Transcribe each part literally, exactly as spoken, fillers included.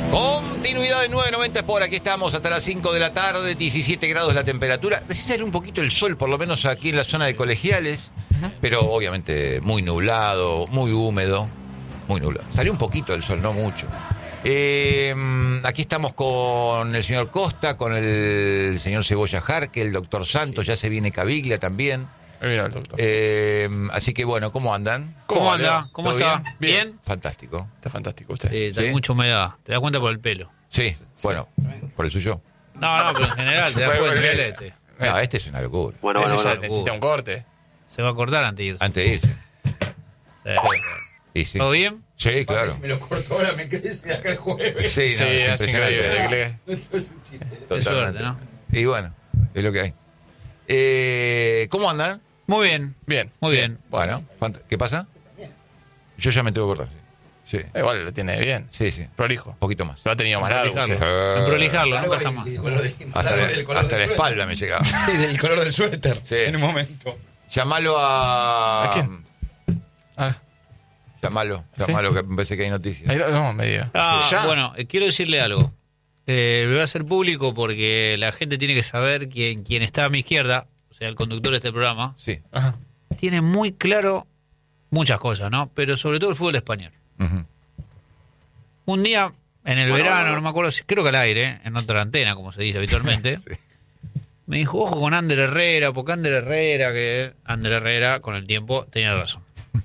Continuidad de nueve noventa por aquí estamos hasta las cinco de la tarde, diecisiete grados la temperatura. Necesita salir un poquito el sol, por lo menos aquí en la zona de Colegiales, uh-huh. pero obviamente muy nublado, muy húmedo, muy nublado. Salió un poquito el sol, no mucho. Eh, aquí estamos con el señor Costa, con el señor Cebolla Jarque, el doctor Santos, ya se viene Caviglia también. Mira el doctor. Eh, así que bueno, ¿cómo andan? ¿Cómo, ¿Cómo anda? ¿Cómo está? Bien? ¿Bien? Fantástico. Está fantástico usted. Sí, hay ¿Sí? mucha humedad. ¿Te das cuenta por el pelo? Sí, sí, bueno, por el suyo. No, no, pero en general, te das cuenta. Mira este. No, este es una locura. Bueno, este bueno, bueno. Necesita un corte. Se va a cortar antes de irse. Antes de irse. Sí. Sí. Y sí. ¿Todo bien? Sí, claro. Si me lo corto ahora, me crece acá el jueves. Sí, sí, no, es es increíble. Es suerte, ¿no? Y bueno, es lo que hay. Eh, ¿Cómo andan? Muy bien. Bien. Muy bien. Bueno, ¿qué pasa? Yo ya me tengo que cortar. Sí. Sí. Igual lo tiene bien. Sí, sí. Prolijo. Un poquito más. Lo ha tenido más largo. En prolijarlo, nunca está más. Hasta la, hasta la espalda me llegaba. Sí, del color del suéter. Sí. En un momento. Llamalo a... ¿A quién? Ah. Llamalo, llamalo, ¿Sí? que me parece que hay noticias. Ahí, no, me diga. Ah, ¿Ya? Bueno, eh, quiero decirle algo. Eh, lo voy a hacer público porque la gente tiene que saber quién, quién está a mi izquierda, o sea, el conductor de este programa, sí. Ajá. tiene muy claro muchas cosas, ¿no? Pero sobre todo el fútbol español. Uh-huh. Un día, en el bueno, verano, bueno. no me acuerdo si, creo que al aire, en otra antena, como se dice habitualmente, sí. me dijo, ojo con Ander Herrera, porque Ander Herrera, que Ander Herrera, con el tiempo, tenía razón.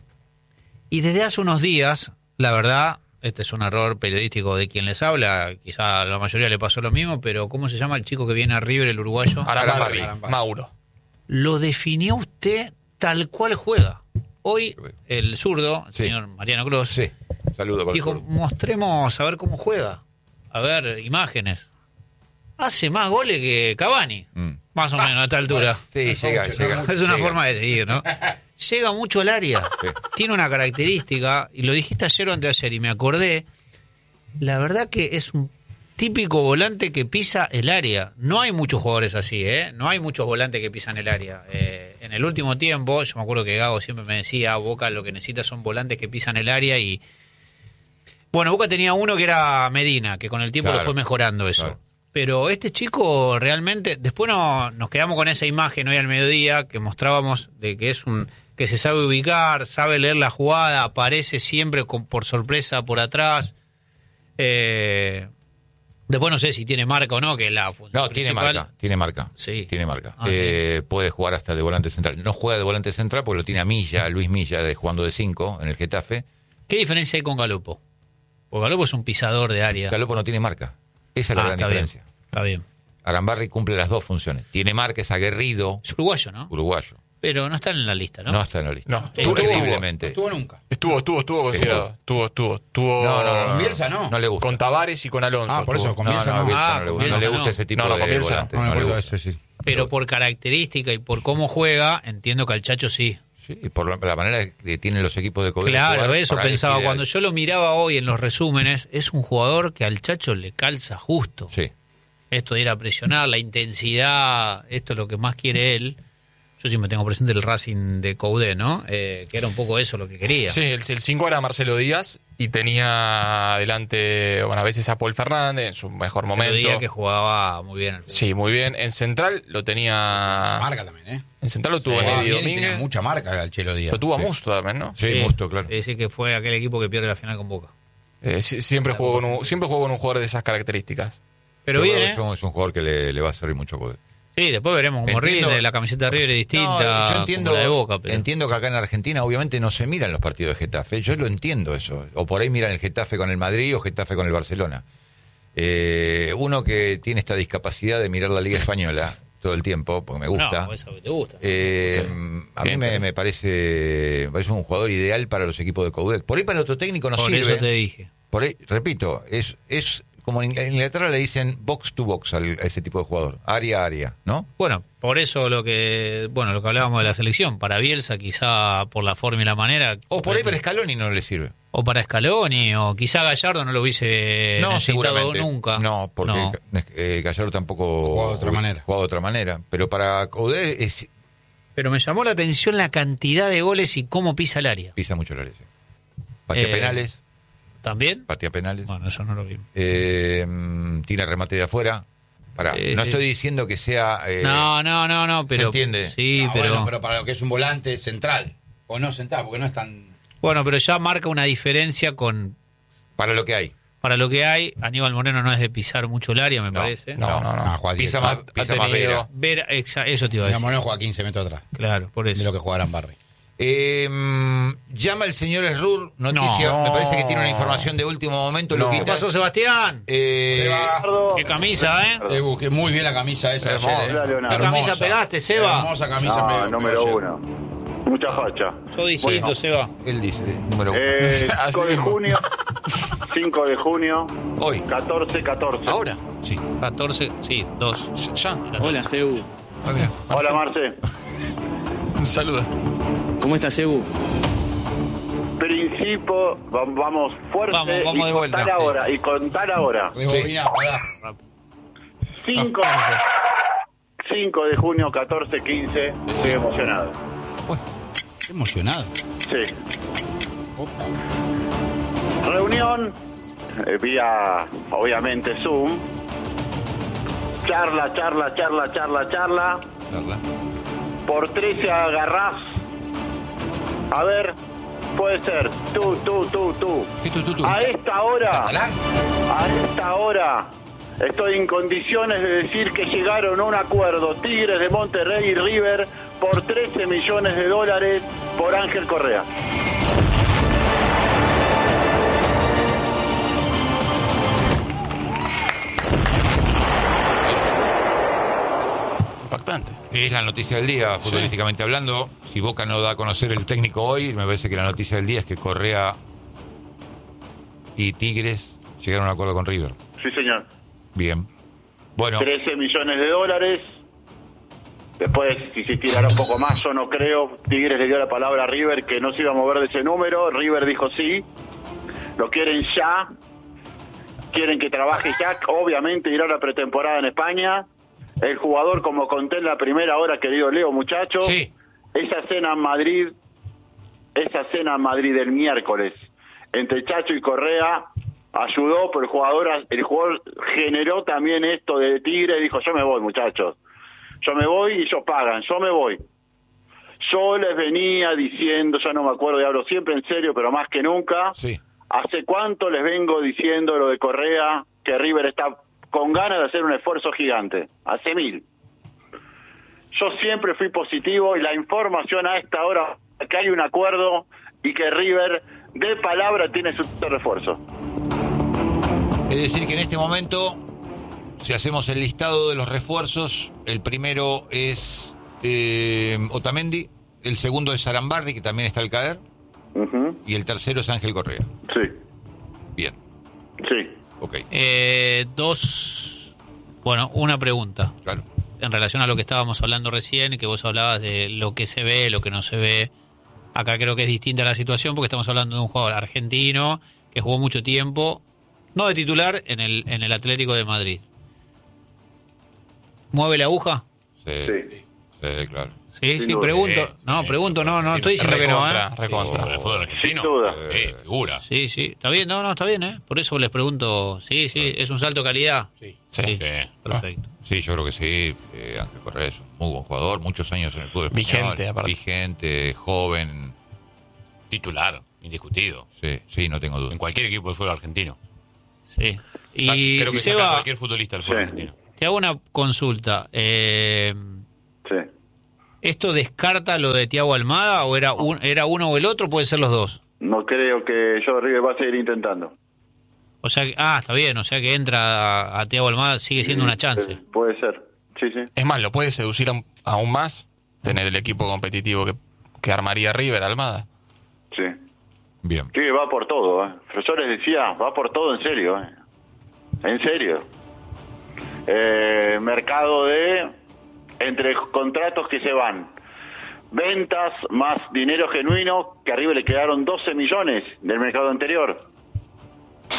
Y desde hace unos días, la verdad, este es un error periodístico de quien les habla, quizá a la mayoría le pasó lo mismo, pero ¿cómo se llama el chico que viene a River, el uruguayo? Arambarri, Mauro. Lo definió usted tal cual juega. Hoy, el zurdo, el sí. señor Mariano Clos, sí. Saludo por dijo, el mostremos a ver cómo juega, a ver imágenes. Hace más goles que Cavani, mm. más o menos a esta altura. Sí, llega, llega. Es una llega. forma de seguir, ¿no? Llega mucho al área, sí. tiene una característica, y lo dijiste ayer o antes de ayer, y me acordé, la verdad que es un típico volante que pisa el área. No hay muchos jugadores así, ¿eh? No hay muchos volantes que pisan el área. Eh, en el último tiempo, yo me acuerdo que Gago siempre me decía, Boca lo que necesita son volantes que pisan el área, y bueno, Boca tenía uno que era Medina, que con el tiempo claro. lo fue mejorando eso. Claro. Pero este chico realmente, después no, nos quedamos con esa imagen hoy al mediodía que mostrábamos de que es un que se sabe ubicar, sabe leer la jugada, aparece siempre con, por sorpresa por atrás. Eh, después no sé si tiene marca o no, que es la función No, tiene principal. marca, tiene marca. Sí. Tiene marca. Ah, eh, sí. Puede jugar hasta de volante central. No juega de volante central porque lo tiene a Milla, Luis Milla, de, jugando de cinco en el Getafe. ¿Qué diferencia hay con Galopo? Porque Galopo es un pisador de área. Galopo no tiene marca. Esa es la ah, gran está diferencia. Bien, está bien. Arambarri cumple las dos funciones. Tiene marca, es aguerrido. Es uruguayo, ¿no? Uruguayo. Pero no está en la lista, ¿no? No está en la lista. No, estuvo, increíblemente. No estuvo nunca. Estuvo, estuvo, estuvo considerado. Estuvo, estuvo, estuvo. No, no, no. Con Bielsa no. No le gusta. Con Tavares y con Alonso. Ah, por eso, con Bielsa no. no. Bielsa Ah, no le con gusta, Bielsa no le no. gusta ese tipo No, no, de con Bielsa volante. No, no, No no le gusta. eso sí. Pero por característica y por cómo juega, entiendo que al Chacho sí. Sí, y por la, la manera que tienen los equipos de Codere. Claro, eso pensaba. Cuando yo lo miraba hoy en los resúmenes, es un jugador que al Chacho le calza justo. Sí. Esto de ir a presionar, la intensidad, esto es lo que más quiere él. Yo siempre tengo presente el Racing de Coudet, ¿no? Eh, que era un poco eso lo que quería. Sí, el cinco era Marcelo Díaz y tenía adelante, bueno, a veces a Paul Fernández en su mejor Marcelo momento. Díaz que jugaba muy bien. Sí, muy bien. En Central lo tenía... Marca también, ¿eh? En Central lo tuvo Sí. Nelly Bien, Domínguez. tenía mucha marca el Chelo Díaz. Lo tuvo a Sí. Musto también, ¿no? Sí, Musto, claro. Es decir, que fue aquel equipo que pierde la final con Boca. Eh, sí, siempre, jugó con un, siempre jugó con un jugador de esas características. Pero Yo bien, creo ¿eh? que es un, es un jugador que le, le va a servir mucho a Codere. Sí, después veremos cómo Entiendo- rinde, la camiseta de River es distinta No, yo entiendo, como la de Boca. Pero... entiendo que acá en Argentina obviamente no se miran los partidos de Getafe. Yo lo entiendo eso. O por ahí miran el Getafe con el Madrid o Getafe con el Barcelona. Eh, uno que tiene esta discapacidad de mirar la Liga Española todo el tiempo, porque me gusta. No, eso te gusta. Eh, Sí. a mí me, me parece, me parece un jugador ideal para los equipos de Coudet. Por ahí para otro técnico no Por sirve. eso te dije. Por ahí, repito, es, es como en Inglaterra le dicen box to box al- a ese tipo de jugador. Área a área, ¿no? Bueno, por eso lo que bueno lo que hablábamos de la selección. Para Bielsa, quizá por la forma y la manera. O por ahí para Scaloni no le sirve. O para Scaloni, o quizá Gallardo no lo hubiese No, necesitado seguramente. nunca. No, porque No. eh, Gallardo tampoco Jugaba de otra manera. jugaba de otra manera. Pero para Coudet es, Pero me llamó la atención la cantidad de goles y cómo pisa el área. pisa mucho el área. sí. Patea Eh, penales. ¿También? patea penales. Bueno, eso no lo vi. Eh, tira remate de afuera. Pará, Eh, no estoy diciendo que sea... eh, no, no, no, no, pero... entiende? Sí, Ah, pero... bueno, pero para lo que es un volante central. O no central, porque no es tan... Bueno, pero ya marca una diferencia con... Para lo que hay. Para lo que hay, Aníbal Moreno no es de pisar mucho el área, me No, parece. No, no, no. Ah, juega Pisa directo. más, pisa ha más tenido- Vera. Ver, exa- eso te iba a Mira, decir. Moreno juega quince metros atrás. Claro, por De eso. lo que jugarán Barry. Eh, llama el señor Esrur, noticia, No. me parece que tiene una información de último momento, No. ¿Qué Luquita. pasó, Sebastián? Eh, Qué camisa, ¿eh? Eh, busqué muy bien la camisa esa Hermosa. ayer, eh. Hola, Leonardo. ¿Qué camisa pegaste, Seba? Hermosa camisa No, pegó- número pegó ayer. uno. Mucha facha. Sos distinto, Bueno. Seba. él dice, número uno. Eh, Así cinco de mismo. junio. cinco de junio. Hoy. catorce catorce. Ahora. Sí. catorce, sí, dos. Ya. Hola, Sebu. Ah, mira. Hola, Marce. Un saludo. ¿Cómo estás, Sebu? Principio, va- vamos fuerte Vamos, vamos y de vuelta. contar ahora. Y contar ahora. Rebobina, pará. cinco de junio, catorce quince. Estoy emocionado. Qué emocionado. Sí. Reunión, eh, vía, obviamente, Zoom. Charla, charla, charla, charla, charla. Charla. Por trece agarrás. A ver, puede ser. Tú, tú, tú, tú. ¿Qué tú, tú, tú? A esta hora, ¿Catalán? a esta hora, estoy en condiciones de decir que llegaron a un acuerdo Tigres de Monterrey y River por trece millones de dólares por Ángel Correa. Es impactante. Es la noticia del día, futbolísticamente hablando. Si Boca no da a conocer el técnico hoy, me parece que la noticia del día es que Correa y Tigres llegaron a un acuerdo con River. Sí, señor. Bien. Bueno, trece millones de dólares. Después, si se tirara un poco más, yo no creo. Tigres le dio la palabra a River que no se iba a mover de ese número. River dijo sí. Lo quieren ya. Quieren que trabaje ya. Obviamente irá a la pretemporada en España. El jugador, como conté en la primera hora, querido Leo, muchachos. Sí. Esa cena en Madrid, esa cena en Madrid del miércoles, entre Chacho y Correa, ayudó, pero el jugador, el jugador generó también esto de Tigre, dijo, yo me voy, muchachos. Yo me voy y ellos pagan, yo me voy. Yo les venía diciendo, ya no me acuerdo y hablo siempre en serio, pero más que nunca, sí. ¿hace cuánto les vengo diciendo lo de Correa, que River está con ganas de hacer un esfuerzo gigante? Hace mil. Yo siempre fui positivo y la información a esta hora, que hay un acuerdo y que River de palabra tiene su refuerzo. Es decir, que en este momento, si hacemos el listado de los refuerzos, el primero es eh, Otamendi, el segundo es Arambarri, que también está al caer, Ujú. y el tercero es Ángel Correa. Sí, Bien, sí. ok, Eh, dos... Bueno, una pregunta. claro. En relación a lo que estábamos hablando recién, que vos hablabas de lo que se ve, lo que no se ve. Acá creo que es distinta la situación porque estamos hablando de un jugador argentino que jugó mucho tiempo, no de titular, en el, en el Atlético de Madrid. ¿Mueve la aguja? Sí, Sí. sí, claro. Sí, Sin sí, duda. pregunto. Sí, No, sí. pregunto, no, no estoy diciendo que no, Recontra, ¿eh? recontra. El fútbol argentino. Sin duda. Sí, figura. Sí, sí, está bien, no, no, está bien, ¿eh? Por eso les pregunto, sí, sí, es un salto de calidad. Sí. Sí. Sí, Sí. perfecto. Sí, yo creo que sí. Eh, Ángel Correa es un muy buen jugador, muchos años en el fútbol Vigente, español. aparte. Vigente, joven. Titular, indiscutido. Sí, sí, no tengo duda. En cualquier equipo de fútbol argentino. Sí. O sea, Y creo que saca Seba, cualquier futbolista del fútbol Sí. argentino. te hago una consulta. Eh, Sí. ¿Esto descarta lo de Thiago Almada o era, un, era uno o el otro? Puede ser los dos. No creo que yo River va a seguir intentando. O sea, que, ah, está bien, o sea que entra a, a Thiago Almada, sigue siendo una chance. Sí, puede ser. Sí, sí. Es más, lo puede seducir aún- aún más tener el equipo competitivo que, que armaría River, Almada. Sí. Bien. Sí, va por todo, ¿eh? Yo les decía, va por todo en serio, ¿eh? En serio. Eh, mercado de... Entre contratos que se van. Ventas más dinero genuino, que arriba le quedaron doce millones del mercado anterior.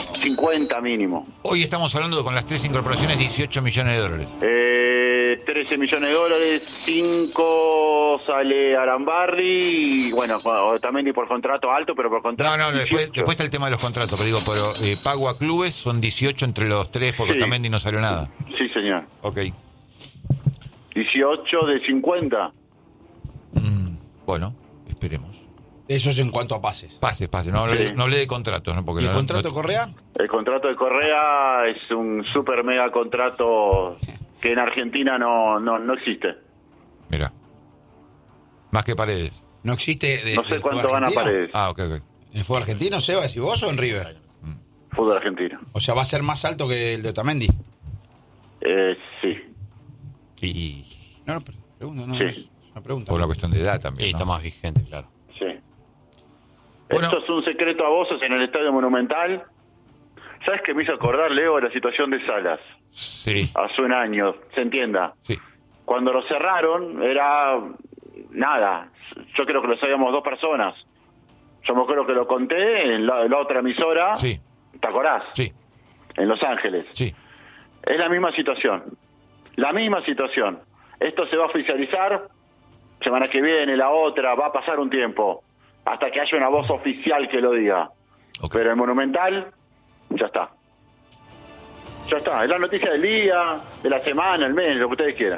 cincuenta mínimo. Hoy estamos hablando con las tres incorporaciones, dieciocho millones de dólares. Eh, trece millones de dólares, cinco sale Arambarri y bueno, también por contrato alto, pero por contrato. No, no, después, después está el tema de los contratos, pero digo, pero eh, pago a clubes son dieciocho entre los tres porque Sí. Otamendi no salió nada. Sí, señor. Ok. dieciocho de cincuenta. Mm, bueno, esperemos. Eso es en cuanto a pases. Pase, pase. No hablé, Sí. no hablé de contratos, ¿no? Porque ¿Y el no- contrato no- de Correa? El contrato de Correa es un super mega contrato que en Argentina no, no, no existe. Mira. Más que Paredes. No existe. De, No sé del fútbol cuánto gana argentino. Paredes. Ah, ok, ok. ¿En el fútbol argentino, Seba, decís vos o en River? Fútbol argentino. O sea, va a ser más alto que el de Otamendi. Eh, sí. Y No, no, pero pregunto, no, Sí. es una pregunta. por una cuestión de edad Y también. está ¿no? más vigente, claro. Sí. Bueno. Esto es un secreto a voces en el Estadio Monumental. ¿Sabes qué me hizo acordar, Leo, la situación de Salas? Sí, Hace un año, se entienda. sí. Cuando lo cerraron era nada. Yo creo que lo sabíamos dos personas. Yo me acuerdo que lo conté en la, en la otra emisora. Sí. ¿Te acordás? Sí, En Los Ángeles. sí. Es la misma situación. La misma situación. Esto se va a oficializar semana que viene, la otra, va a pasar un tiempo hasta que haya una voz oficial que lo diga. Ok. Pero el Monumental, ya está. Ya está. Es la noticia del día, de la semana, el mes, lo que ustedes quieran.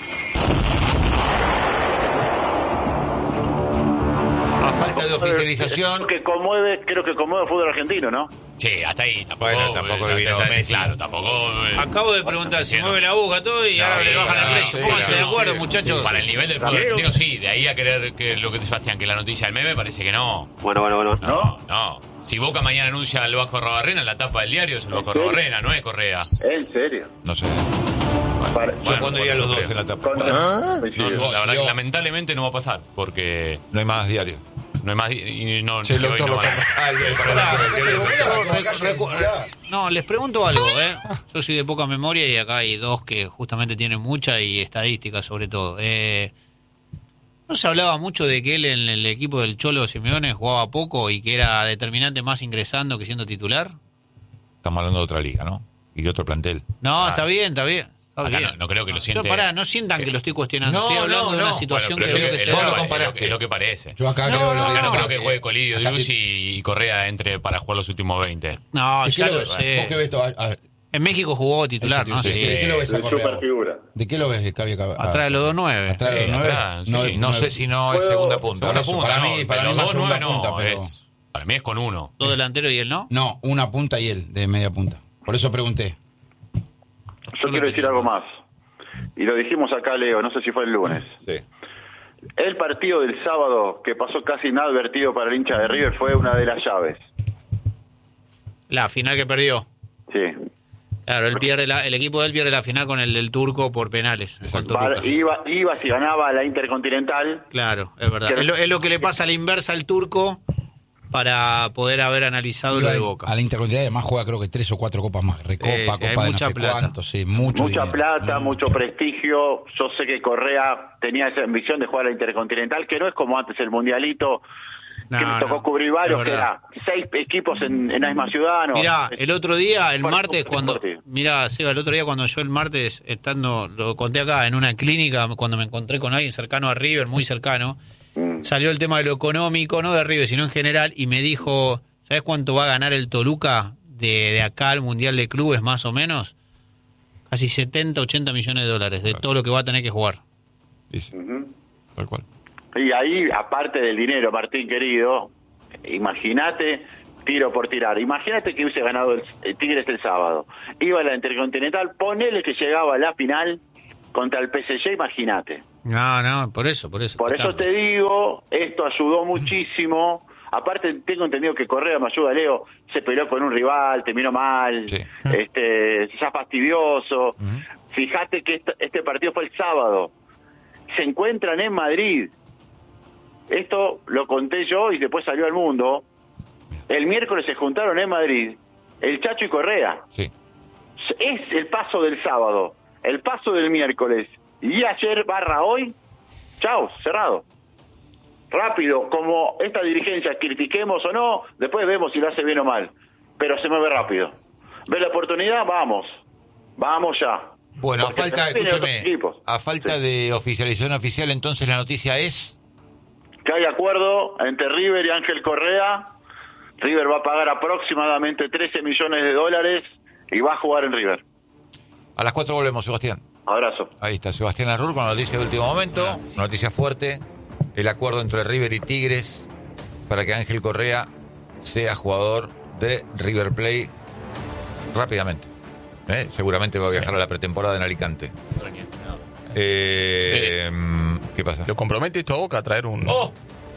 A falta de oficialización. Que conmueve, creo que conmueve el fútbol argentino, ¿no? Sí, hasta ahí. Tampoco, Bueno, tampoco eh, vino está- está- Messi. Claro, tampoco. eh, Acabo de preguntar si sí, mueve no. la aguja todo y No, ahora sí, le bajan el sí, precio. sí, Pónganse sí, de acuerdo, sí, muchachos. Para el nivel del fútbol Amigo. argentino, sí. De ahí a creer que lo que dice Sebastián, que la noticia del meme, parece que no. Bueno, bueno, bueno. No, no. Si Boca mañana anuncia al Vasco Arrobarrena, la tapa del diario es el Vasco ¿En serio? Arrobarena, no es Correa. ¿En serio? No sé. Para- Yo Bueno, pondría bueno, los yo dos creo. en la tapa. Contra- No, coincido. la verdad si que yo- lamentablemente no va a pasar, porque No hay más diario. no hay más. Y no, Sí, el y hoy doctor no lo van a- compra. Ah, el- Sí, para para- la- Acá te lo voy a- acá te lo voy a- No, les pregunto algo, ¿eh? Yo soy de poca memoria y acá hay dos que justamente tienen mucha y estadística sobre todo. Eh, ¿No se hablaba mucho de que él en el equipo del Cholo Simeone jugaba poco y que era determinante más ingresando que siendo titular? Estamos hablando de otra liga, ¿no? Y de otro plantel. No, Ah. está bien, está bien. Está Acá bien. no- no creo que lo Yo, siente- pará, no sientan que lo estoy cuestionando. No, estoy hablando no, de una no. situación Bueno, que pero creo que es se lo vos da. lo que- comparaste. es lo que parece. Yo acá No, creo no, que Acá no no, creo que juegue Colidio, acá Driussi te- y Correa entre para jugar los últimos veinte. No, ¿De qué ya lo lo ves? ¿Vos sé. qué ves todo? A- a- En México jugó titular, eso ¿no? te iba a Sí. decir. ¿De qué lo ves a De Correa? super figura. ¿De qué lo ves, Cavi? Atrás de los dos nueve. Atrás de los Sí, nueve. atrás, sí. No, No sé si no es Puedo- segunda punta. Por Una eso, punta. para no, mí- para pero mí más dos segunda nueve no, punta, pero- es- para mí es con uno. Dos delanteros y él no. No, una punta y él, de media punta. Por eso pregunté. Yo quiero decir algo más. Y lo dijimos acá, Leo, no sé si fue el lunes. Sí. El partido del sábado, que pasó casi inadvertido para el hincha de River, fue una de las llaves. La final que perdió. Sí. Claro, él pierde la- el equipo de él pierde la final con el del turco por penales. con Para- Toluca. iba, iba si ganaba la Intercontinental. Claro, es verdad. Es lo, es lo que le pasa a la inversa al turco para poder haber analizado lo de Boca. A la Intercontinental además juega creo que tres o cuatro copas más. Recopa, Sí, sí, hay Copa de no mucha sé plata. cuánto, sí, mucho Mucha dinero. plata, Mm. mucho prestigio. Yo sé que Correa tenía esa ambición de jugar a la Intercontinental, que no es como antes el Mundialito, No, que me tocó no, cubrir varios, es que verdad. era seis equipos en, en la misma ciudad. No. Mirá, Es- el otro día, el Por- martes, por- cuando... por- Mirá, Seba, el otro día cuando yo el martes, estando, lo conté acá, en una clínica, cuando me encontré con alguien cercano a River, muy cercano, Mm. salió el tema de lo económico, no de River, sino en general, y me dijo, ¿sabes cuánto va a ganar el Toluca de, de acá al Mundial de Clubes, más o menos? Casi setenta, ochenta millones de dólares, de todo lo que va a tener que jugar. Dice, Ujú. tal cual. Y ahí, aparte del dinero, Martín querido, imagínate, tiro por tirar, imagínate que hubiese ganado el, el Tigres el sábado, iba a la Intercontinental, ponele que llegaba a la final contra el P S G, imagínate. No, no, por eso, por eso. Por eso te digo, esto ayudó muchísimo. Aparte, tengo entendido que Correa me ayuda, Leo, se peleó con un rival, terminó mal, Sí. este, ya fastidioso. Ujú. Fíjate que este, este partido fue el sábado. Se encuentran en Madrid. Esto lo conté yo y después salió al mundo. El miércoles se juntaron en Madrid el Chacho y Correa. Sí. Es el paso del sábado, el paso del miércoles y ayer barra hoy. Chao, cerrado. Rápido, como esta dirigencia, critiquemos o no, después vemos si lo hace bien o mal. pero se mueve rápido. ¿Ve la oportunidad? Vamos. Vamos ya. Bueno, a Porque falta, se definen escúcheme, otros equipos. a falta Sí. de oficialización oficial, entonces la noticia es... Que hay acuerdo entre River y Ángel Correa. River va a pagar aproximadamente trece millones de dólares y va a jugar en River. A las cuatro volvemos, Sebastián. Abrazo. Ahí está, Sebastián Arrur con la noticia de último momento, noticia fuerte, el acuerdo entre River y Tigres para que Ángel Correa sea jugador de River Plate rápidamente. ¿Eh? Seguramente va a viajar Sí. a la pretemporada en Alicante. Eh, ¿Qué pasa? ¿Lo compromete esto a Boca a traer un...? ¡Oh!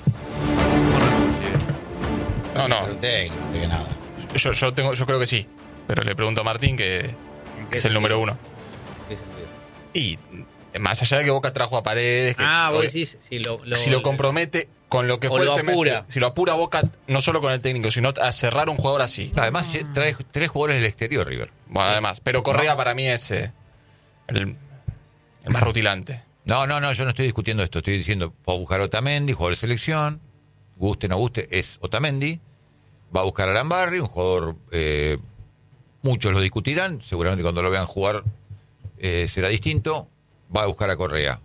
No, no. Pero técnico, no te nada. Yo, yo, tengo, yo creo que sí. Pero le pregunto a Martín, que, que es el número uno. ¿Qué sentido? Y más allá de que Boca trajo a Paredes... Que, Ah, vos oye, decís, si lo, lo- si lo compromete con lo que o fue el lo semestre, apura. si lo apura Boca, no solo con el técnico, sino a cerrar un jugador así. Además, eh, trae tres jugadores del exterior, River. Bueno, además. Pero Correa para mí es eh, el, el más rutilante. No, no, no, yo no estoy discutiendo esto. Estoy diciendo, va a buscar a Otamendi, jugador de selección. Guste o no guste, es Otamendi. Va a buscar a Arambarri, un jugador... Eh, muchos lo discutirán. Seguramente cuando lo vean jugar eh, será distinto. Va a buscar a Correa.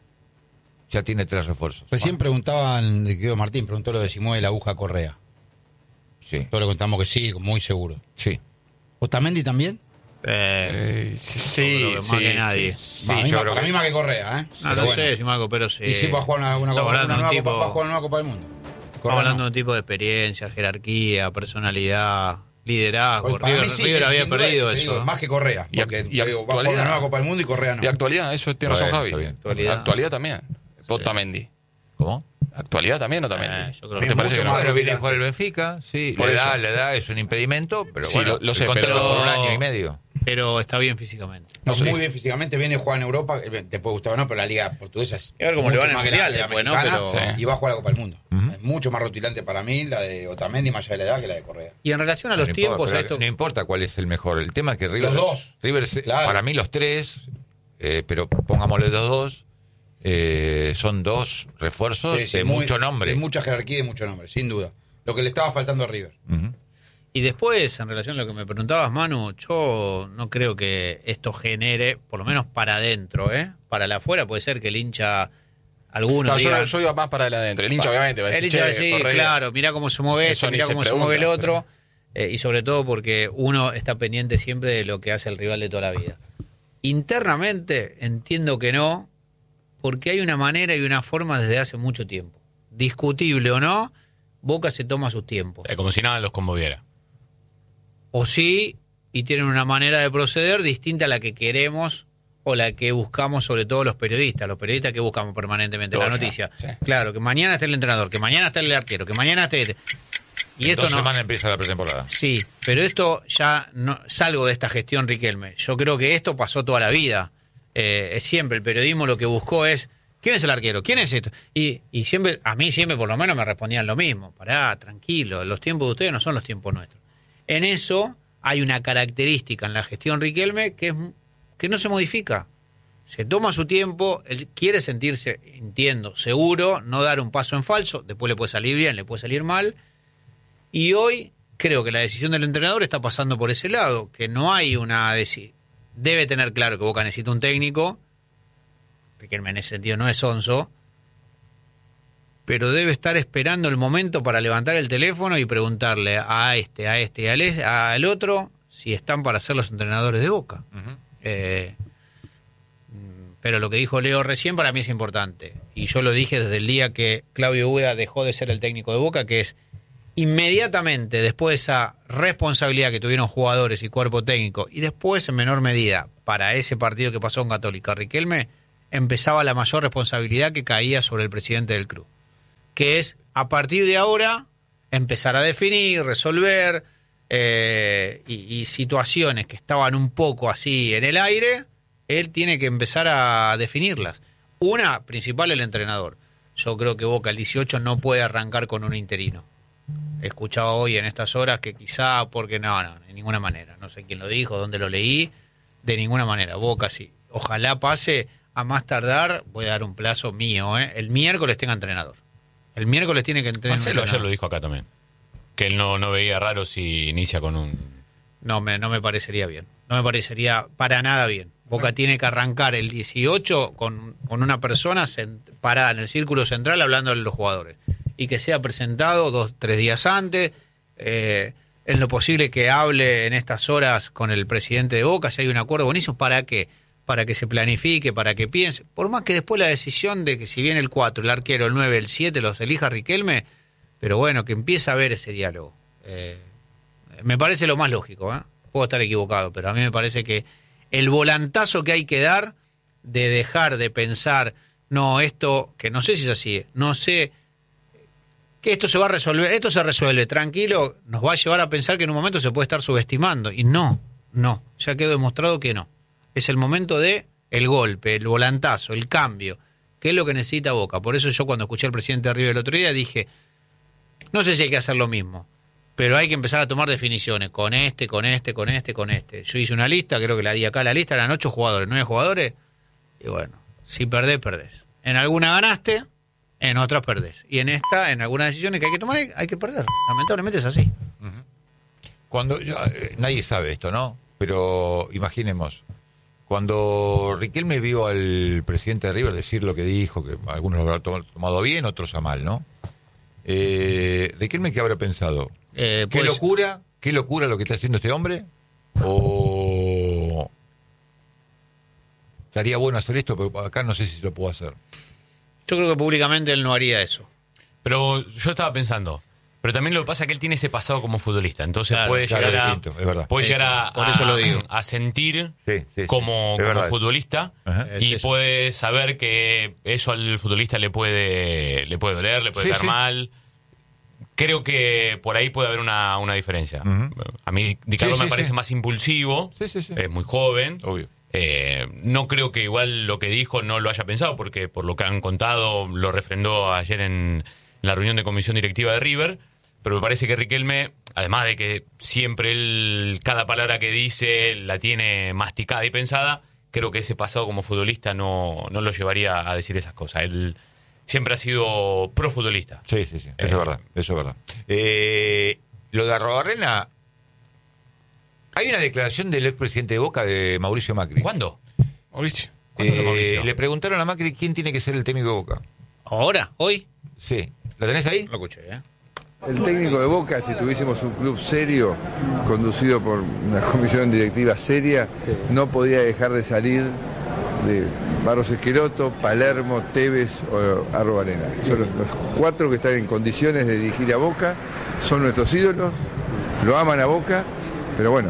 Ya tiene tres refuerzos. Recién preguntaban, de que Martín preguntó lo de si mueve la aguja Correa. Sí, Todos le contamos que sí, muy seguro. sí. ¿Otamendi también? Eh, Eh, sí, yo creo que sí, más que nadie. sí. Va, a mí, yo más- creo para que- mí más que Correa, ¿eh? No Pero lo bueno. sé, si Marco, pero sí. Y sí va a jugar una, una, Estamos copa, hablando una, de un nueva, tipo- copa, va a jugar una nueva Copa del Mundo. Estamos Correa hablando no. de un tipo de experiencia, jerarquía, personalidad, liderazgo. Hoy, para River, mí sí, River había sin duda, perdido te eso. digo, más que Correa. Y ac- Porque y te digo, va a jugar actualidad. una nueva Copa del Mundo y Correa no. Y actualidad, eso tiene Está razón bien, Javi. está bien. Actualidad. Actualidad también. Otamendi. ¿Cómo? Actualidad también Otamendi. Eh, yo creo ¿No que te parece mucho que no? más Bueno, viene a rutilante. jugar el Benfica, sí, Por le eso. da, le da, es un impedimento, pero Sí, bueno, lo- lo sé, el contrato pero- por un año y medio. Pero está bien físicamente. No, No sé. muy bien físicamente, viene a jugar en Europa, eh, te puede gustar o no, pero la liga portuguesa es Hay que ver cómo le mucho va en el más que la- Mundial la después, ¿no? mexicana, Pero- y va a jugar la Copa del Mundo. Ujú. Es mucho más rutilante para mí la de Otamendi, más allá de la edad, que la de Correa. Y en relación a No los importa, tiempos, pero a esto, no importa cuál es el mejor. El tema es que River. Los dos. River, se- Claro. para mí los tres, eh, pero pongámosle los dos, eh, son dos refuerzos Sí, sí, de muy- mucho nombre. De mucha jerarquía y de mucho nombre, sin duda. Lo que le estaba faltando a River. Ujú. y después, en relación a lo que me preguntabas, Manu, yo no creo que esto genere, por lo menos para adentro, ¿eh? Para la afuera puede ser que el hincha, algunos No, yo, digan, yo iba más para el adentro. El hincha, Pa- obviamente, va a el decir, hincha va a "Che, decir, Correa". claro, mirá cómo se mueve Eso este, ni mirá se cómo se pregunta, mueve el pero- otro. eh, y sobre todo porque uno está pendiente siempre de lo que hace el rival de toda la vida. Internamente entiendo que no, porque hay una manera y una forma desde hace mucho tiempo. Discutible o no, Boca se toma sus tiempos. Eh, Como si nada los conmoviera. O sí, y tienen una manera de proceder distinta a la que queremos o la que buscamos, sobre todo los periodistas. Los periodistas que buscamos permanentemente la Todo ya, noticia. sí. Claro, que mañana esté el entrenador, que mañana esté el arquero, que mañana esté... este. Y En esto dos no... semanas empieza la pretemporada. Sí, pero esto ya no salgo de esta gestión Riquelme. Yo creo que esto pasó toda la vida. Eh, es siempre el periodismo lo que buscó es ¿quién es el arquero? ¿Quién es esto? Y, y siempre, a mí siempre por lo menos me respondían lo mismo. Pará, tranquilo, los tiempos de ustedes no son los tiempos nuestros. En eso hay una característica en la gestión Riquelme que es que no se modifica. Se toma su tiempo, él quiere sentirse, entiendo, seguro, no dar un paso en falso, después le puede salir bien, le puede salir mal. Y hoy creo que la decisión del entrenador está pasando por ese lado, que no hay una... deci- Debe tener claro que Boca necesita un técnico, Riquelme en ese sentido no es onzo, pero debe estar esperando el momento para levantar el teléfono y preguntarle a este, a este y al, es- al otro si están para ser los entrenadores de Boca. Ujú. Eh, pero lo que dijo Leo recién para mí es importante. Y yo lo dije desde el día que Claudio Uda dejó de ser el técnico de Boca, que es inmediatamente después de esa responsabilidad que tuvieron jugadores y cuerpo técnico, y después en menor medida para ese partido que pasó en Católica, Riquelme, empezaba la mayor responsabilidad que caía sobre el presidente del club, que es a partir de ahora empezar a definir, resolver eh, y, y situaciones que estaban un poco así en el aire, él tiene que empezar a definirlas. Una principal, el entrenador. Yo creo que Boca el dieciocho no puede arrancar con un interino. Escuchaba hoy en estas horas que quizá, porque no, no, de ninguna manera. No sé quién lo dijo, dónde lo leí, de ninguna manera. Boca sí. Ojalá pase a más tardar, voy a dar un plazo mío, ¿eh? El miércoles tenga entrenador. El miércoles tiene que entrenar. Marcelo ayer lo dijo acá también. que él no, no veía raro si inicia con un... No me, no me parecería bien. No me parecería para nada bien. Boca tiene que arrancar el dieciocho con, con una persona sent- parada en el círculo central hablando de los jugadores. Y que sea presentado dos, tres días antes. Eh, en lo posible que hable en estas horas con el presidente de Boca, si hay un acuerdo buenísimo. ¿Para qué? Para que se planifique, para que piense. Por más que después la decisión de que si viene el cuatro, el arquero, el nueve, el siete, los elija Riquelme, pero bueno, que empiece a haber ese diálogo. Eh, me parece lo más lógico, ¿eh? Puedo estar equivocado, pero a mí me parece que el volantazo que hay que dar de dejar de pensar, no, esto, que no sé si es así, no sé, que esto se va a resolver, esto se resuelve, tranquilo, nos va a llevar a pensar que en un momento se puede estar subestimando. Y no, no, ya quedó demostrado que no. Es el momento de el golpe, el volantazo, el cambio, que es lo que necesita Boca. Por eso yo cuando escuché al presidente de River el otro día dije, no sé si hay que hacer lo mismo, pero hay que empezar a tomar definiciones con este, con este, con este, con este. Yo hice una lista, creo que la di acá, la lista eran ocho jugadores, nueve jugadores, y bueno, si perdés, perdés. En alguna ganaste, en otras perdés. Y en esta, en algunas decisiones que hay que tomar, hay, hay que perder. Lamentablemente es así. Cuando ya, eh, nadie sabe esto, ¿no? Pero imaginemos, cuando Riquelme vio al presidente de River decir lo que dijo, que algunos lo habrán tomado bien, otros a mal, ¿no? Eh, Riquelme, ¿qué habrá pensado? Eh, ¿Qué pues, locura? ¿Qué locura lo que está haciendo este hombre? ¿O estaría bueno hacer esto, pero acá no sé si lo puedo hacer? Yo creo que públicamente él no haría eso. Pero yo estaba pensando, pero también lo que pasa es que él tiene ese pasado como futbolista, entonces Claro, puede claro, llegar, a, distinto, es verdad. puede Eh, llegar a, por eso a- lo digo. a sentir Sí, sí, sí, como, es como verdad. futbolista Ajá. Es y eso. puede saber que eso al futbolista le puede le puede doler, le puede Sí, caer sí. mal. Creo que por ahí puede haber una, una diferencia. Ujú. A mí Di Carlo Sí, me sí, parece sí. más impulsivo, Sí, sí, sí. es muy joven. Obvio. Eh, no creo que igual lo que dijo no lo haya pensado, porque por lo que han contado lo refrendó ayer en la reunión de comisión directiva de River, pero me parece que Riquelme, además de que siempre él, cada palabra que dice la tiene masticada y pensada, creo que ese pasado como futbolista no, no lo llevaría a decir esas cosas. Él siempre ha sido pro futbolista. Sí, sí, sí, eso Eh, es verdad, eso es verdad. Eh, lo de Arrobarrena, hay una declaración del expresidente de Boca, de Mauricio Macri. ¿Cuándo? Mauricio. ¿Cuándo Eh, lo Mauricio? le preguntaron a Macri quién tiene que ser el técnico de Boca. ¿Ahora? ¿Hoy? Sí, ¿lo tenés ahí? Lo escuché, ¿eh? El técnico de Boca, si tuviésemos un club serio, conducido por una comisión directiva seria, no podía dejar de salir de Barros Esqueloto, Palermo, Tevez o Arrobarrena. Son los, los cuatro que están en condiciones de dirigir a Boca, son nuestros ídolos, lo aman a Boca, pero bueno.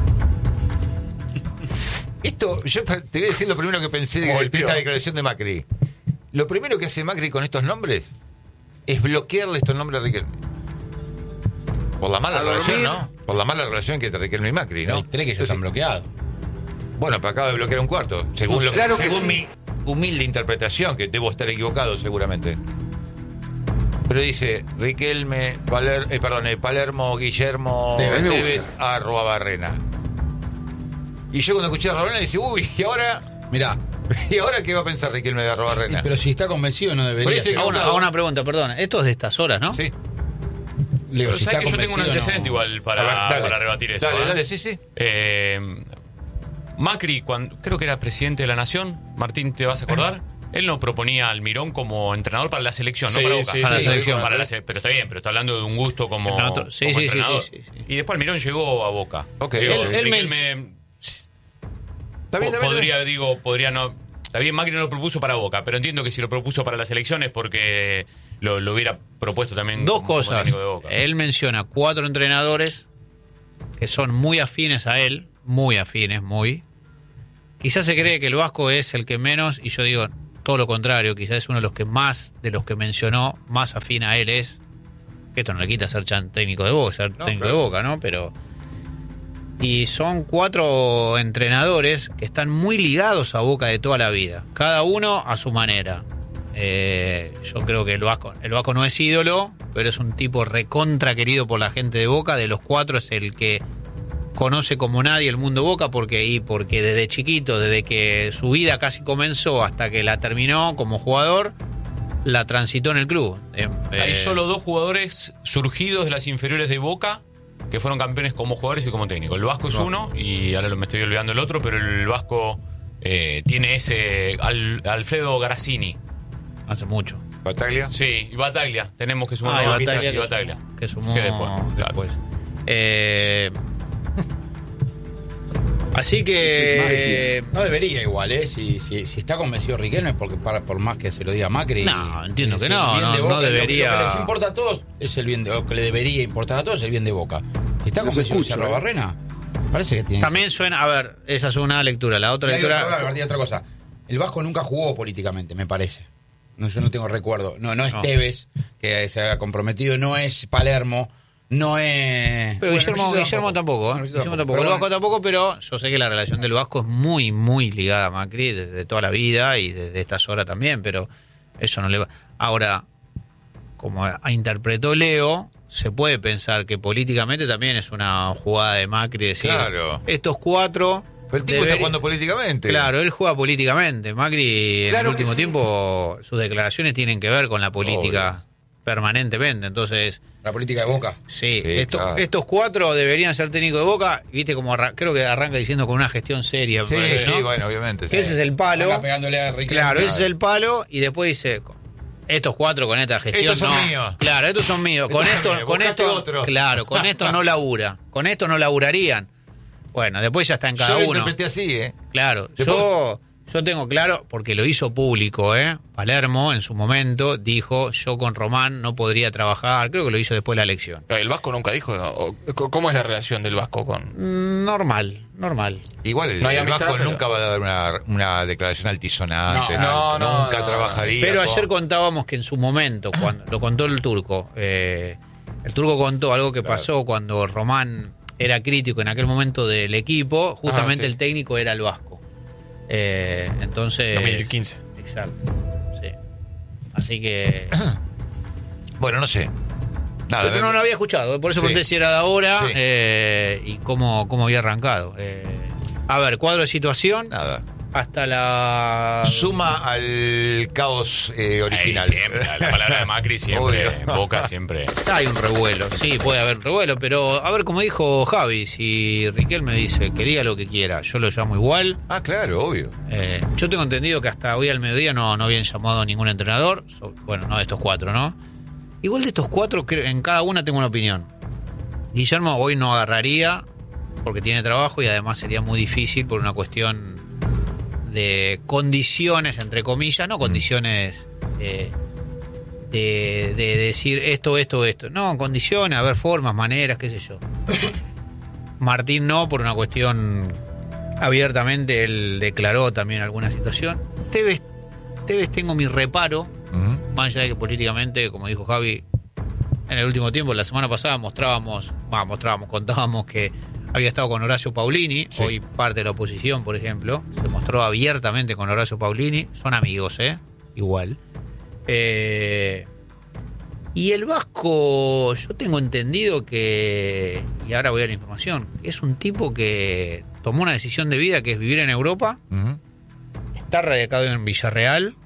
Esto, yo te voy a decir lo primero que pensé de, de esta declaración de Macri. Lo primero que hace Macri con estos nombres es bloquearle estos nombres a Riquelme. Por la mala A relación, dormir. ¿no? Por la mala relación que entre Riquelme y Macri, ¿no? Hay tres que ya Entonces, están bloqueados. Bueno, pero acaba de bloquear un cuarto. Según, lo, Claro que según sí. mi humilde interpretación, que debo estar equivocado seguramente. Pero dice Riquelme, Paler, eh, perdón, eh, Palermo, Guillermo, Sí, a mí me Tevez, gusta. Arrobarrena. Y yo cuando escuché a Arrobarrena dice, uy, ¿y ahora? Mirá, ¿Y ahora qué va a pensar Riquelme de Arrobarrena? pero si está convencido no Por debería eso ser. Hago una, hago una pregunta, perdón. Esto es de estas horas, ¿no? Sí. Leo, Pero si sabes está que yo tengo un convencido, antecedente no. igual para, A ver, dale. para rebatir eso. Dale, ¿eh? dale, sí, sí. Eh, Macri, cuando, creo que era presidente de la Nación, Martín, ¿te vas a acordar? Él no proponía a Almirón como entrenador para la selección, Sí, no para Boca. sí, Para la sí, selección. Para la se- pero está bien, pero está hablando de un gusto como, En otro- sí, como sí, sí, entrenador. sí, sí, sí. Y después Almirón llegó a Boca. Ok. Digo, Él- él me- Riquelme, Está bien, está bien, podría, está bien. digo, podría no... Está bien, Macri no lo propuso para Boca, pero entiendo que si lo propuso para la selección es porque lo, lo hubiera propuesto también Dos como- como cosas. técnico de Boca. Él menciona cuatro entrenadores que son muy afines a él, muy afines, muy. Quizás se cree que el Vasco es el que menos, y yo digo todo lo contrario, quizás es uno de los que más, de los que mencionó, más afín a él es. Que esto no le quita ser chan- técnico de Boca, ser No, técnico claro. de Boca, ¿no? Pero. Y son cuatro entrenadores que están muy ligados a Boca de toda la vida, cada uno a su manera. Eh, yo creo que el Vasco, el Vasco no es ídolo, pero es un tipo recontra querido por la gente de Boca. De los cuatro es el que conoce como nadie el mundo Boca, porque y porque desde chiquito, desde que su vida casi comenzó hasta que la terminó como jugador, la transitó en el club. Eh, Hay eh, solo dos jugadores surgidos de las inferiores de Boca que fueron campeones como jugadores y como técnicos. El Vasco es uno, y ahora me estoy olvidando el otro, pero el Vasco eh, tiene ese Al- Alfredo Garazzini. Hace mucho. ¿Bataglia? Sí, y Bataglia. Tenemos que sumar Ah, y una Bataglia pista, y que Bataglia. sumó- que sumó Que después, claro. después. Eh, así Sí, que... Macri. No debería igual, ¿eh? Si, si, si está convencido Riquelme, porque para, por más que se lo diga Macri. No, entiendo es que el no, bien no, de no Boca, lo que- debería- Lo que les importa a todos es el bien de Lo que le debería importar a todos es el bien de Boca. Si está Los convencido de escucho, Cerro ¿eh? Barrena, parece que tiene. También suena... A ver, esa es una lectura. La otra Y hay otra, lectura... otra, otra cosa. El Vasco nunca jugó políticamente, me parece. No, yo no tengo recuerdo. No, no es No. Tevez, que se ha comprometido, no es Palermo, no es. Pero Bueno, Guillermo, Luisito Guillermo tampoco, ¿eh? Bueno, Luisito Guillermo tampoco. Pero El Vasco bueno, tampoco, pero yo sé que la relación del Vasco es muy, muy ligada a Macri desde toda la vida y desde estas horas también, pero eso no le va. Ahora, como a- interpretó Leo, se puede pensar que políticamente también es una jugada de Macri decir, Claro. estos cuatro... Pero el tipo debería- está jugando políticamente. Claro, él juega políticamente. Macri en Claro el que último sí. tiempo sus declaraciones tienen que ver con la política permanentemente, entonces... La política de Boca. Sí, Sí, esto- claro. estos cuatro deberían ser técnicos de Boca. Viste como arra- creo que arranca diciendo con una gestión seria. me Sí, parece, sí, ¿no? bueno, obviamente. Que sí. ese es el palo. Acá pegándole a Riquelme. Claro, ese es el palo. Y después dice, estos cuatro con esta gestión Estos son no. míos. Claro, estos son míos. Con Estos son esto, míos, con buscate esto, otro. claro, con esto no labura. Con esto no laburarían. Bueno, después ya está en cada Yo lo uno. interpreté así, ¿eh? Claro, Después- yo, yo tengo claro, porque lo hizo público, ¿eh? Palermo en su momento dijo, yo con Román no podría trabajar, creo que lo hizo después de la elección. El Vasco nunca dijo. o- ¿Cómo es la relación del Vasco con.? Mm, Normal, normal. Igual el, No hay el amistad, Vasco pero- nunca va a dar una, una declaración altisonante. No, no, nunca no. trabajaría. Pero con- ayer contábamos que en su momento, cuando lo contó el turco, eh, el turco contó algo que Claro. pasó cuando Román era crítico en aquel momento del equipo, justamente Ah, sí. el técnico era el Vasco. Eh, entonces... dos mil quince. Exacto, sí. Así que... Bueno, no sé. Nada, Pero no lo había escuchado, por eso Sí. pregunté si era de ahora Sí. eh, y cómo, cómo había arrancado. Eh, a ver, cuadro de situación nada. hasta la... Suma al caos eh, Ahí original. siempre, la palabra de Macri siempre, Obvio. Boca siempre. Hay un revuelo, sí, puede haber revuelo, pero a ver, como dijo Javi, si Riquelme dice que diga lo que quiera, yo lo llamo igual. Ah, claro, obvio. Eh, yo tengo entendido que hasta hoy al mediodía no, no habían llamado a ningún entrenador, so- bueno, no de estos cuatro, ¿no? Igual de estos cuatro, creo- en cada una tengo una opinión. Guillermo hoy no agarraría porque tiene trabajo y además sería muy difícil por una cuestión de condiciones, entre comillas, no condiciones eh, de, de decir esto, esto, esto. No, condiciones, a ver, formas, maneras, qué sé yo. Martín no, por una cuestión abiertamente, él declaró también alguna situación. Tevez, Tevez tengo mi reparo, Ujú. más allá de que políticamente, como dijo Javi, en el último tiempo, la semana pasada mostrábamos, bah, mostrábamos, contábamos que había estado con Horacio Paulini, Sí. hoy parte de la oposición, por ejemplo, se mostró abiertamente con Horacio Paulini, son amigos, ¿eh? Igual. Eh, y el Vasco, yo tengo entendido que, y ahora voy a la información, es un tipo que tomó una decisión de vida que es vivir en Europa, Ujú. está radicado en Villarreal.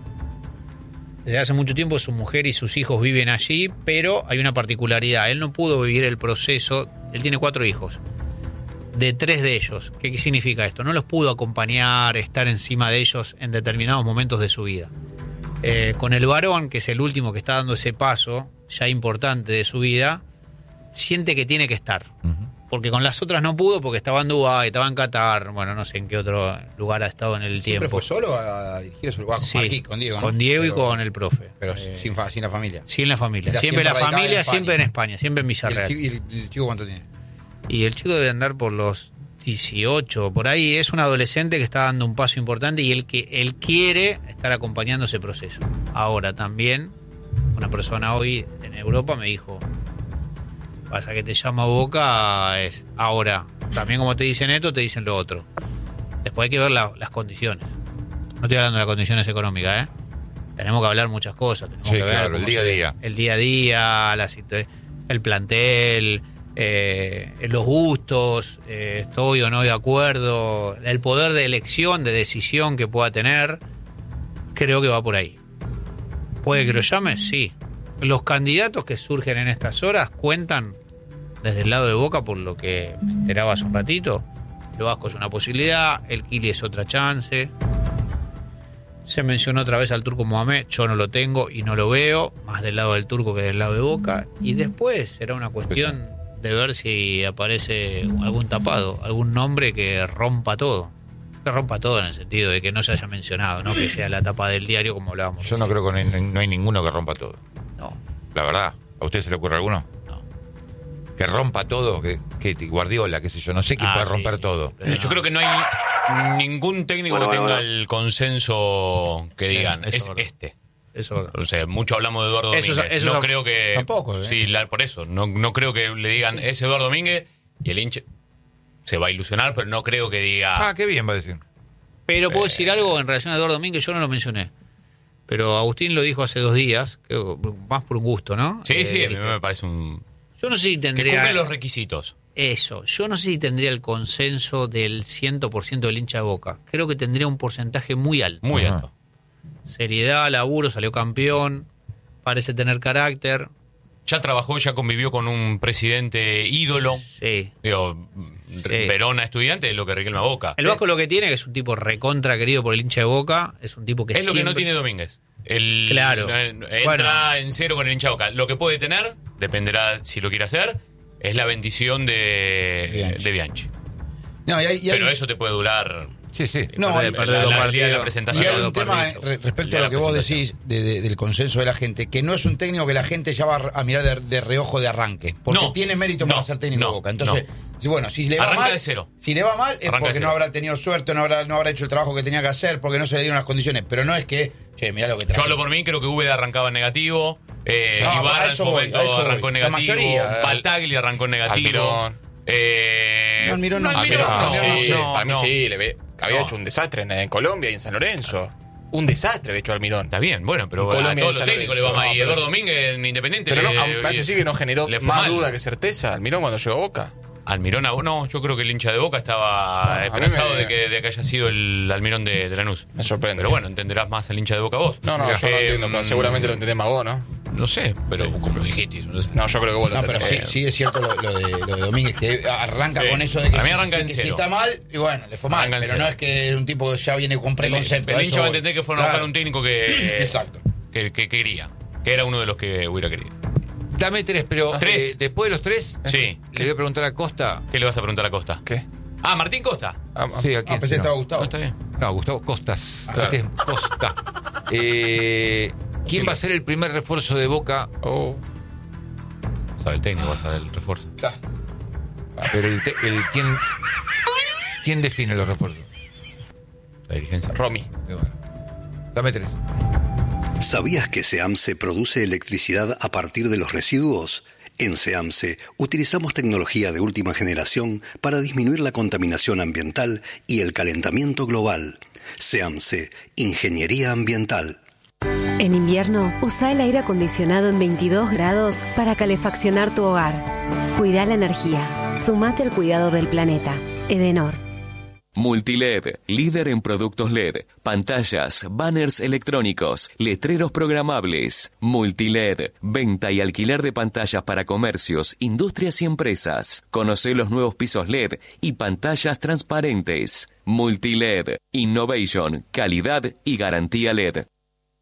Desde hace mucho tiempo su mujer y sus hijos viven allí, pero hay una particularidad. Él no pudo vivir el proceso. Él tiene cuatro hijos. De tres de ellos. ¿Qué significa esto? No los pudo acompañar, estar encima de ellos en determinados momentos de su vida. Eh, con el varón, que es el último que está dando ese paso, ya importante de su vida, siente que tiene que estar. Ujú. Porque con las otras no pudo, porque estaba en Dubái, estaba en Qatar, bueno, no sé en qué otro lugar ha estado en el Siempre tiempo. fue solo a dirigir su lugar con Sí, Marquí, con Diego, ¿no? con Diego y Pero- con el profe. Pero Eh, sin, fa- sin la familia. sí, en la familia. Era Siempre siempre la radicada en familia, España. siempre en España, siempre en ¿Y el, Villarreal. chico, y el- el chico cuánto tiene? Y el chico debe andar por los dieciocho, por ahí. Es un adolescente que está dando un paso importante y él, que, él quiere estar acompañando ese proceso. Ahora también, una persona hoy en Europa me dijo, pasa que te llama Boca, es ahora. También como te dicen esto, te dicen lo otro. Después hay que ver la- las condiciones. No estoy hablando de las condiciones económicas, ¿eh? Tenemos que hablar muchas cosas. Tenemos Sí, que ver claro, el cómo día a se- día. El día a día, la situ- el plantel, eh, los gustos, eh, estoy o no de acuerdo, el poder de elección, de decisión que pueda tener, creo que va por ahí. ¿Puede que lo llame? Sí. Los candidatos que surgen en estas horas cuentan desde el lado de Boca, por lo que me enteraba hace un ratito. Lo Vasco es una posibilidad, el Kili es otra chance. Se mencionó otra vez al Turco Mohamed, yo no lo tengo y no lo veo, más del lado del Turco que del lado de Boca. Y después será una cuestión de ver si aparece algún tapado, algún nombre que rompa todo. Que rompa todo en el sentido de que no se haya mencionado, no que sea la tapa del diario como hablábamos. Yo no creo que no hay, no hay ninguno que rompa todo. No. La verdad, ¿a usted se le ocurre alguno? No. Que rompa todo, que, que Guardiola, qué sé yo, no sé quién Ah, puede sí, romper sí. todo. Pero Yo no. creo que no hay ningún técnico Bueno, que bueno, tenga bueno. el consenso que digan, eso es es verdad. este. Eso O sea, mucho hablamos de Eduardo Eso es- Domínguez. eso no es- creo que... Tampoco, ¿eh? Sí, la- por eso. No, no creo que le digan, es Eduardo Domínguez, y el hincha se va a ilusionar, pero no creo que diga... Ah, qué bien va a decir. Pero puedo decir algo en relación a Eduardo Domínguez, yo no lo mencioné. Pero Agustín lo dijo hace dos días, que más por un gusto, ¿no? sí, Eh, sí, a mí dijiste, me parece un... yo no sé si Que tendría cumple los requisitos. eso, yo no sé si tendría el consenso del cien por ciento del hincha de Boca. Creo que tendría un porcentaje muy alto. Muy Ajá. alto. Seriedad, laburo, salió campeón, parece tener carácter. Ya trabajó, ya convivió con un presidente ídolo. Sí. Digo, Verona estudiante es lo que Riquelme a Boca. El Vasco lo que tiene, que es un tipo recontra querido por el hincha de Boca, es un tipo que Es lo que no siempre- tiene Domínguez. El, Claro. no, Entra Bueno. en cero con el hincha de Boca. Lo que puede tener, dependerá si lo quiere hacer, es la bendición de Bianchi. de Bianchi. No, y hay, y hay- Pero eso te puede durar... Sí, sí. No, perder- hay- perder la, dos la- el día de partidos. la y presentación. hay Pasado un tema partido. re- respecto El día a de lo que la vos presentación. decís de- de- del consenso de la gente, que no es un técnico que la gente ya va a mirar de, de reojo de arranque, porque No, tiene mérito no, para ser técnico no, de Boca. Entonces, no. bueno, si le va Arranca mal, de cero. si le va mal es Arranca de porque no cero. habrá tenido suerte, no habrá no habrá hecho el trabajo que tenía que hacer, porque no se le dieron las condiciones, pero no es que, che, mirá lo que Yo trae. hablo por mí, creo que Úbeda arrancaba en negativo. Eh, No, a Ibarra en eso su voy, momento a eso arrancó voy. en La negativo. mayoría, eh. Batagli arrancó en negativo. Almirón. Eh, No, Almirón no. Almirón Almirón no, no, sí, no sé. no, Para mí no. sí, le ve, había No. hecho un desastre en, en Colombia y en San Lorenzo. Un desastre había hecho Almirón. Está bien, bueno, pero En a Colombia todos y los San técnicos le va Lorenzo. mal. No, Y pero Eduardo sí. Domínguez en Independiente Pero no, le, aún parece sí que no generó le fue más mal. duda que certeza Almirón cuando llegó a Boca. Almirón, a- no, yo creo que el hincha de Boca estaba No, a mí esperanzado me- de, que, de que haya sido el Almirón de, de Lanús. Me sorprende. Pero bueno, entenderás más al hincha de Boca vos. No, no, yo no Eh, entiendo, pero seguramente lo entendés más vos, ¿no? No sé, pero como lo dijiste. No sé. No, yo creo que vos lo No, pero sí, entendés. sí es cierto lo, lo de, lo de Domínguez, que arranca Sí. con eso de que, Para mí si, arranca si- en que si cero. está mal, y bueno, le fue mal, Arranca en pero cero. no es que un tipo que ya viene con El, preconcepto. el a hincha eso va a voy. entender que fueron a Claro. buscar un técnico que, Exacto. que, que quería. Que era uno de los que hubiera querido. Dame tres, pero Tres. eh, después de los tres, Sí. le voy a preguntar a Costa. ¿Qué le vas a preguntar a Costa? ¿Qué? Ah, Martín Costa. Ah, ah, Sí, aquí. Ah, pensé que estaba Gustavo. No, está bien. No, Gustavo Costas. Claro. Este es Costa. Eh, ¿Quién va a ser el primer refuerzo de Boca? oh. Sabe el técnico, va a saber el refuerzo. Claro. Pero el, te- el- ¿quién, ¿quién define los refuerzos? La dirigencia. Romy. Y bueno, dame tres. ¿Sabías que SEAMSE produce electricidad a partir de los residuos? En SEAMSE utilizamos tecnología de última generación para disminuir la contaminación ambiental y el calentamiento global. SEAMSE, Ingeniería Ambiental. En invierno, usa el aire acondicionado en veintidós grados para calefaccionar tu hogar. Cuida la energía. Sumate al cuidado del planeta. Edenor. Multiled, líder en productos L E D, pantallas, banners electrónicos, letreros programables. Multiled, venta y alquiler de pantallas para comercios, industrias y empresas. Conoce los nuevos pisos L E D y pantallas transparentes. Multiled, innovation, calidad y garantía L E D.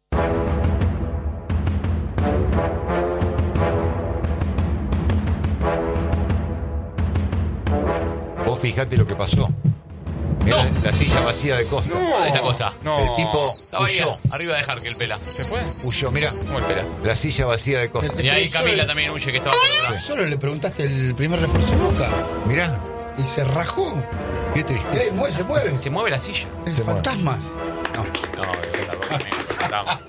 Vos fijate lo que pasó. Mirá No. la, la silla vacía de Costa. ¿Dónde está Costa? No. El tipo Estaba ahí, huyó. arriba de Harker, el pela. ¿Se fue? Huyó, mira. ¿Cómo espera? La silla vacía de Costa. Y ahí Pero Camila solo- también huye, que estaba por otro lado. Solo le preguntaste el primer refuerzo de Boca Mirá, y se rajó. qué Ey, tristeza. mueve, se mueve. Se mueve la silla. Es Se mueve. fantasmas. No. No, es otra cosa, amigo. Fantasma.